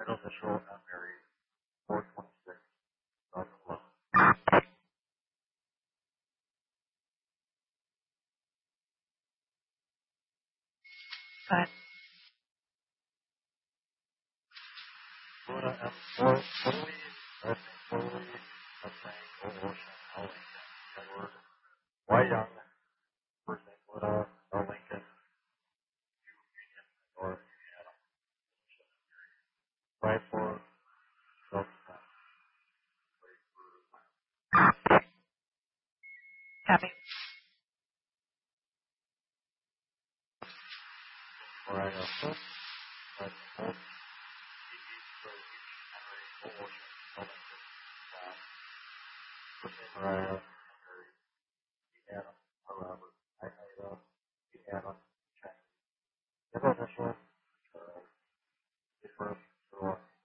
Middle initial, I'm married, 426, 2011. But Florida, I'm totally, I think totally, I'm saying Old Ocean, L Lincoln, Edward, Y Young, first name Florida, L Lincoln, North, 54, 2010. copy. Mariah Hook, that's Holt, Old Ocean, L Lincoln, first name Mariah, Adam, Robert, I Adam, Chang. Middle initial, first